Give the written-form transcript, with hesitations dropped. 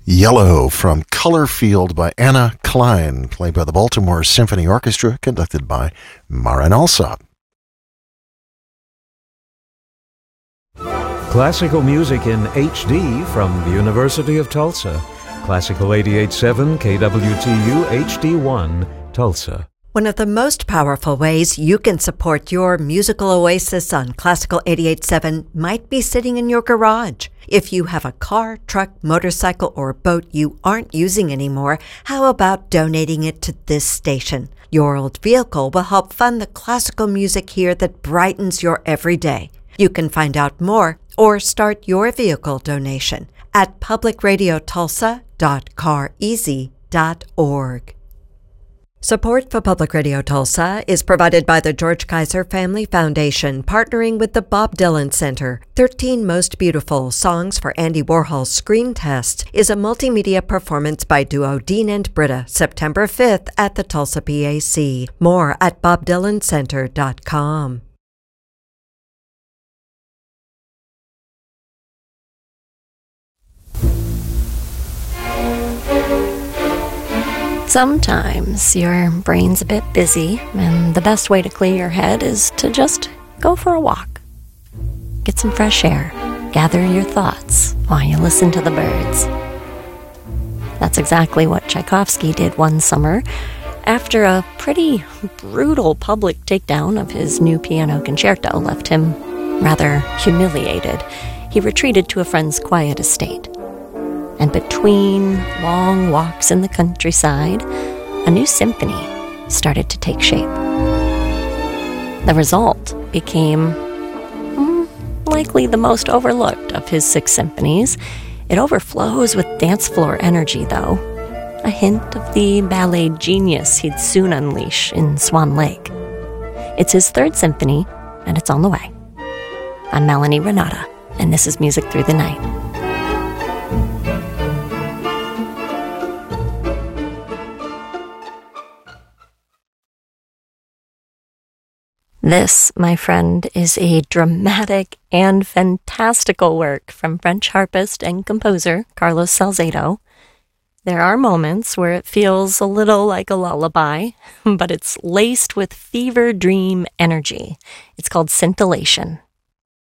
Yellow from Color Field by Anna Klein, played by the Baltimore Symphony Orchestra, conducted by Marin Alsop. Classical music in HD from the University of Tulsa. Classical 88.7 KWTU HD1, Tulsa. One of the most powerful ways you can support your musical oasis on Classical 88.7 might be sitting in your garage. If you have a car, truck, motorcycle, or boat you aren't using anymore, how about donating it to this station? Your old vehicle will help fund the classical music here that brightens your everyday. You can find out more or start your vehicle donation at publicradiotulsa.careasy.org. Support for Public Radio Tulsa is provided by the George Kaiser Family Foundation, partnering with the Bob Dylan Center. 13 Most Beautiful Songs for Andy Warhol's Screen Test is a multimedia performance by duo Dean and Britta, September 5th at the Tulsa PAC. More at bobdylancenter.com. Sometimes your brain's a bit busy, and the best way to clear your head is to just go for a walk. Get some fresh air, gather your thoughts while you listen to the birds. That's exactly what Tchaikovsky did one summer. After a pretty brutal public takedown of his new piano concerto left him rather humiliated, he retreated to a friend's quiet estate. And between long walks in the countryside, a new symphony started to take shape. The result became likely the most overlooked of his 6 symphonies. It overflows with dance floor energy, though, a hint of the ballet genius he'd soon unleash in Swan Lake. It's his 3rd symphony, and it's on the way. I'm Melanie Renata, and this is Music Through the Night. This, my friend, is a dramatic and fantastical work from French harpist and composer Carlos Salcedo. There are moments where it feels a little like a lullaby, but it's laced with fever dream energy. It's called Scintillation.